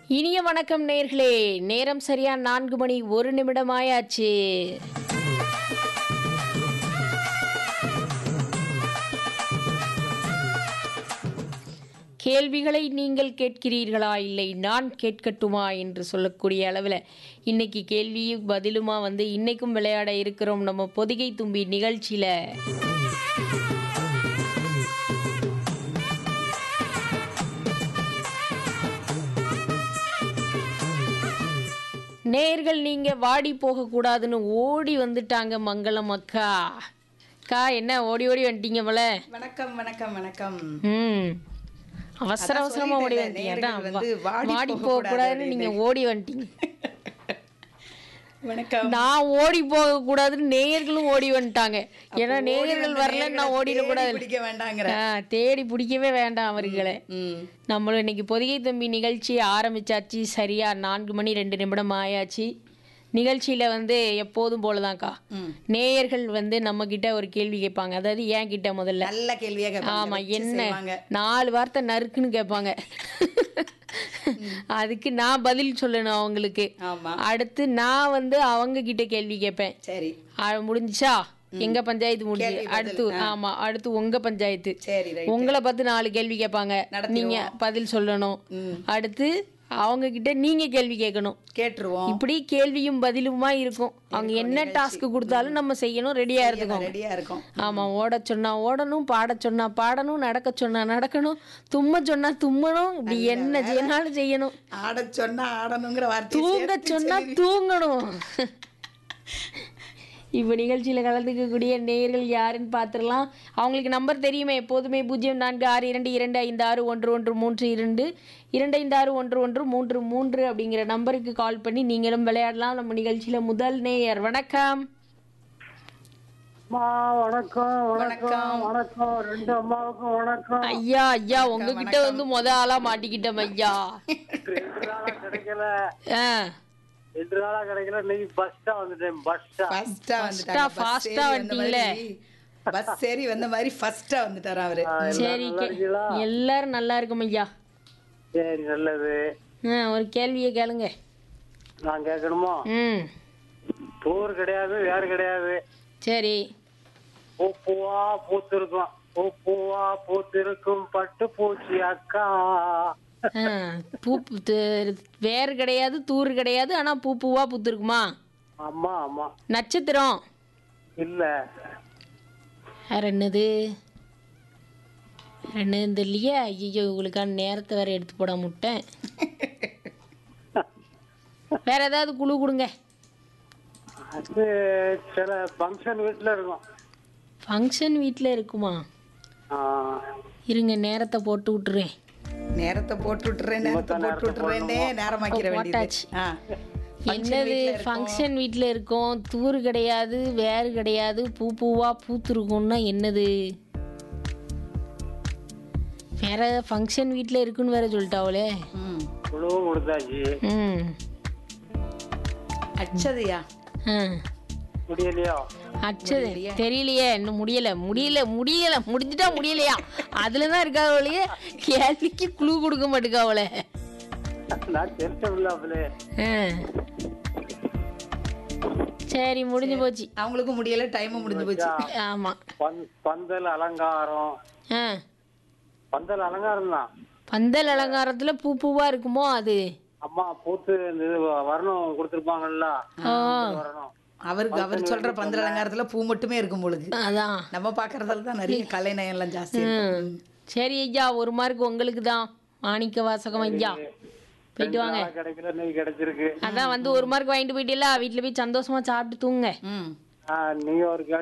இனிய வணக்கம் நேர்களே. நேரம் சரியா 4 மணி 1 நிமிடம் ஆயாச்சு. கேள்விகளை நீங்கள் கேட்கிறீர்களா, இல்லை நான் கேட்கட்டுமா என்று சொல்லக்கூடிய அளவில் இன்னைக்கு கேள்வியும் பதிலுமா இன்னைக்கும் விளையாட இருக்கிறோம் நம்ம பொதிகை தும்பி நிகழ்ச்சியில். நேர்கள் நீங்கள் வாடி போகக்கூடாதுன்னு ஓடி வந்துட்டாங்க மங்களம் அக்கா. அக்கா என்ன ஓடி ஓடி வந்துட்டீங்க போல. வணக்கம் வணக்கம் வணக்கம். அவசர அவசரமா ஓடி வந்துட்டீங்க. அதான் வாடி போகக்கூடாதுன்னு நீங்க ஓடி வந்துட்டீங்க. வணக்கம். நான் ஓடி போக கூடாதுன்னு நேயர்களும் ஓடி வந்துட்டாங்க. ஏன்னா நேயர்கள் வரல நான் ஓடிடக்கூடாது. தேடி பிடிக்கவே வேண்டாம் அவர்களை. நம்மளும் இன்னைக்கு பொதிகை தம்பி நிகழ்ச்சி ஆரம்பிச்சாச்சு. சரியா 4 மணி 2 நிமிடம் ஆயாச்சு. நிகழ்ச்சியில் எப்போதும் போலதான்க்கா நேயர்கள் நம்ம கிட்ட ஒரு கேள்வி கேட்பாங்க. அதாவது ஏன் கிட்ட முதல்ல நல்ல கேள்வியா கேட்பாங்க. ஆமா, என்ன 4 வார்த்தை நறுக்குன்னு கேட்பாங்க. அதுக்கு நான் பதில் சொல்லணும் அவங்களுக்கு. அடுத்து நான் அவங்க கிட்ட கேள்வி கேட்பேன். சரி, முடிஞ்சுச்சா? எங்க பஞ்சாயத்து முடிஞ்சு. அடுத்து அடுத்து உங்க பஞ்சாயத்து. உங்களை பார்த்து 4 கேள்வி கேட்பாங்க. நீங்க பதில் சொல்லணும். அடுத்து அவங்க கிட்ட நீங்க கேள்வி கேட்கணும். கேட்டுருவோம். இப்படி கேள்வியும் பதிலுமா இருக்கும். அவங்க என்ன டாஸ்க் கொடுத்தாலும் நம்ம செய்யணும். ரெடியா இருக்கும். ஆமா, ஓட சொன்னா ஓடணும், பாட சொன்னா பாடணும், நடக்க சொன்னா நடக்கணும், தும்ம சொன்னா தும்மணும். இப்படி என்ன செய்யனாலும் செய்யணும். ஆட சொன்னா ஆடணுங்கிற வார்த்தை, தூங்க சொன்னா தூங்கணும். இப்போ நிகழ்ச்சியில் கலந்துக்கக்கூடிய நேயர்கள் யாருன்னு பார்த்துடலாம். அவங்களுக்கு நம்பர் தெரியுமே எப்போதுமே. 0462256113 2561133 அப்படிங்கிற நம்பருக்கு கால் பண்ணி நீங்களும் விளையாடலாம். நம்ம நிகழ்ச்சியில் முதல் நேயர். வணக்கம். ஐயா ஐயா உங்ககிட்ட முத ஆளா மாட்டிக்கிட்டோம் ஐயா. எல்லாரும் நல்லா இருக்கும் ஐயா. சரி, நல்லது. ஒரு கேள்வியை கேளுங்க. நான் கேட்கணுமா? தூர் கிடையாது, வேறு கிடையாது. சரி. பூவா பூத்திருக்கும், பூவா பூத்திருக்கும் பட்டு பூச்சி அக்கா. வேறு கிடையாது, தூர் கிடையாது, ஆனா பூவா பூத்திருக்குமா? ஆமா ஆமா. நட்சத்திரம் இல்ல. வேற என்னது? என்ன இல்லையா? ஐயோ, உங்களுக்கான நேரத்தை வேற எடுத்து போட முட்டேன். வேற ஏதாவது குழு கொடுங்க. அது சில ஃபங்க்ஷன் வீட்டில் இருக்கும். ஃபங்க்ஷன் வீட்டில் இருக்குமா? இருங்க, நேரத்தை போட்டு விட்டுறேன். என்னது ஃபங்க்ஷன் வீட்டில் இருக்கும், தூர் கிடையாது, வேறு கிடையாது, பூவா பூத்துருக்கும்னா என்னது? வேற ஃபங்க்ஷன் வீட்டில் இருக்குன்னு வேற சொல்லிட்டாவளே. அச்சதையா? அச்சது தெரியலையே, இன்னும் முடியல. முடிஞ்சுட்டா முடியலையா? அதுலதான் இருக்காவளையே. கேள்விக்கு குழு கொடுக்க மாட்டேக்காவளே. சரி, முடிஞ்சு போச்சு. அவங்களுக்கும் முடியல, டைமும் முடிஞ்சு போச்சு. ஆமா. பந்தல் அலங்காரம். பந்தல் அலங்காரம் தான். பந்தல் அலங்காரத்துல பூவா இருக்குமோ அது? அம்மா பூத்து வரணும் கொடுத்துருப்பாங்கல்ல. அவர் சொல்ற பந்தல் அலங்காரத்துல பூ மட்டுமே இருக்கும் பொழுது. அதான் நம்ம பாக்குறதுல தான் நிறைய கலை நயம் எல்லாம் ஜாஸ்தி. சரி ஐயா, 1 மார்க் உங்களுக்கு தான். மாணிக்க வாசகம் ஐயா, போயிட்டு வாங்க. அதான் 1 மார்க் வாங்கிட்டு போயிட்டீங்களா? வீட்டுல போய் சந்தோஷமா சாப்பிட்டு தூங்க. நீங்க ஒரு